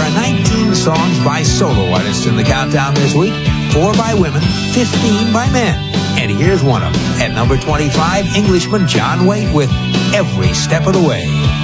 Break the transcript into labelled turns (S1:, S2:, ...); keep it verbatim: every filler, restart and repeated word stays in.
S1: are nineteen songs by solo artists in the countdown this week. Four by women, fifteen by men. And here's one of them. At number twenty-five, Englishman John Waite with Every Step of the Way.